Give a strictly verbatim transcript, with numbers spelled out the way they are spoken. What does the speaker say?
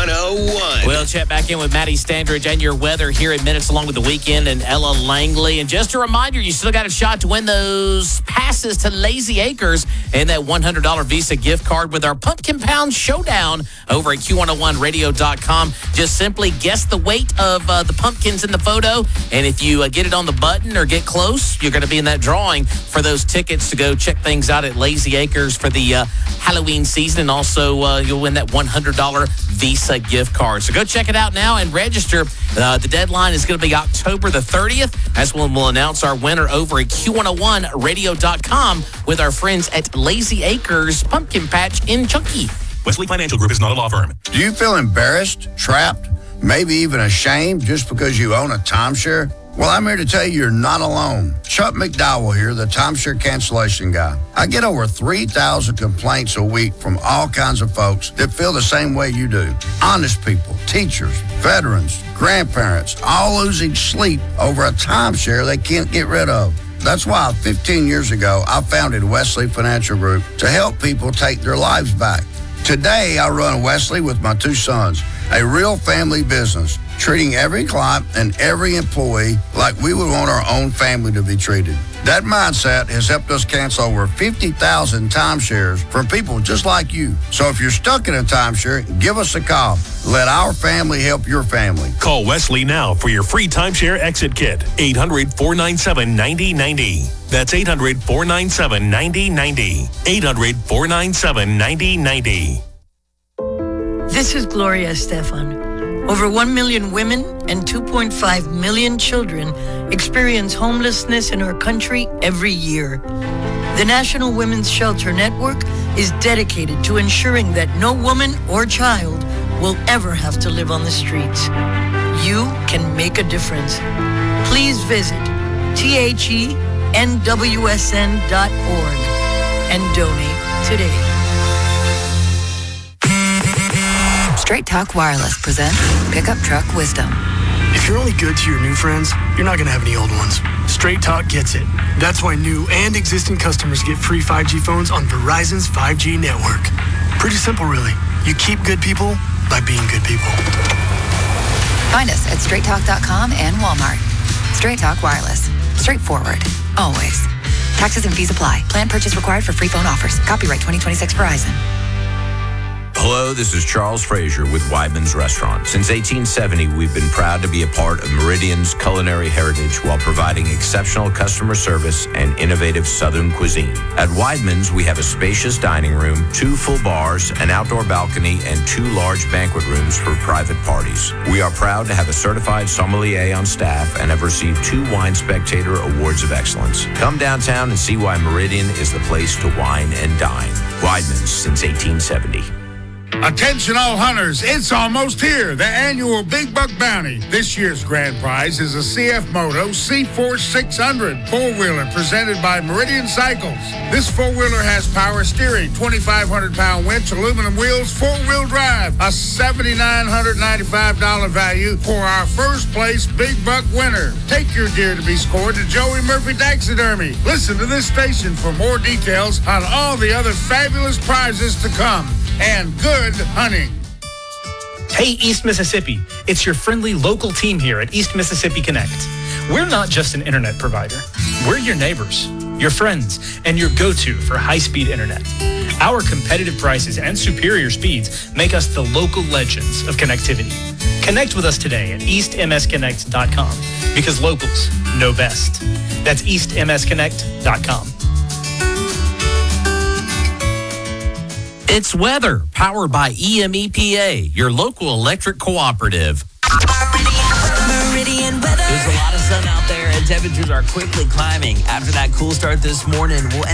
one oh one. We'll check back in with Maddie Standridge and your weather here in minutes along with the weekend and Ella Langley. And just a reminder, you still got a shot to win those passes to Lazy Acres and that one hundred dollars Visa gift card with our Pumpkin Pound Showdown over at Q one oh one radio dot com. Just simply guess the weight of uh, the pumpkins in the photo. And if you uh, get it on the button or get close, you're going to be in that drawing for those tickets to go check things out at Lazy Acres for the uh, Halloween season. And also, uh, you'll win that one hundred dollars Visa gift card. So go check it out now and register. Uh, the deadline is going to be October the thirtieth. That's when we'll announce our winner over at Q one oh one radio dot com with our friends at Lazy Acres Pumpkin Patch in Chunky. Wesley Financial Group is not a law firm. Do you feel embarrassed, trapped, maybe even ashamed just because you own a timeshare? Well, I'm here to tell you you're not alone. Chuck McDowell here, the timeshare cancellation guy. I get over three thousand complaints a week from all kinds of folks that feel the same way you do. Honest people, teachers, veterans, grandparents, all losing sleep over a timeshare they can't get rid of. That's why fifteen years ago, I founded Wesley Financial Group to help people take their lives back. Today, I run Wesley with my two sons, a real family business, treating every client and every employee like we would want our own family to be treated. That mindset has helped us cancel over fifty thousand timeshares from people just like you. So if you're stuck in a timeshare, give us a call. Let our family help your family. Call Wesley now for your free timeshare exit kit. eight hundred, four nine seven, nine oh nine oh. That's eight hundred, four nine seven, nine oh nine oh. eight hundred, four nine seven, nine oh nine oh. This is Gloria Estefan. Over one million women and two point five million children experience homelessness in our country every year. The National Women's Shelter Network is dedicated to ensuring that no woman or child will ever have to live on the streets. You can make a difference. Please visit T H E N W S N dot org and donate today. Straight Talk Wireless presents Pickup Truck Wisdom. If you're only good to your new friends, you're not going to have any old ones. Straight Talk gets it. That's why new and existing customers get free five G phones on Verizon's five G network. Pretty simple, really. You keep good people by being good people. Find us at straight talk dot com and Walmart. Straight Talk Wireless. Straightforward. Always. Taxes and fees apply. Plan purchase required for free phone offers. Copyright twenty twenty-six Verizon. Hello, this is Charles Frazier with Weidman's Restaurant. Since eighteen seventy, we've been proud to be a part of Meridian's culinary heritage while providing exceptional customer service and innovative Southern cuisine. At Weidman's, we have a spacious dining room, two full bars, an outdoor balcony, and two large banquet rooms for private parties. We are proud to have a certified sommelier on staff and have received two Wine Spectator Awards of Excellence. Come downtown and see why Meridian is the place to wine and dine. Weidman's since eighteen seventy. Attention all hunters, it's almost here, the annual Big Buck Bounty. This year's grand prize is a C F Moto C four six hundred four-wheeler presented by Meridian Cycles. This four-wheeler has power steering, twenty-five hundred pound winch, aluminum wheels, four-wheel drive, a seven thousand nine hundred ninety-five dollars value for our first place Big Buck winner. Take your deer to be scored to Joey Murphy Taxidermy. Listen to this station for more details on all the other fabulous prizes to come. And good hunting. Hey, East Mississippi. It's your friendly local team here at East Mississippi Connect. We're not just an internet provider. We're your neighbors, your friends, and your go-to for high-speed internet. Our competitive prices and superior speeds make us the local legends of connectivity. Connect with us today at east m s connect dot com because locals know best. That's east m s connect dot com. It's weather, powered by E M E P A, your local electric cooperative. Meridian weather. There's a lot of sun out there, and temperatures are quickly climbing. After that cool start this morning, we'll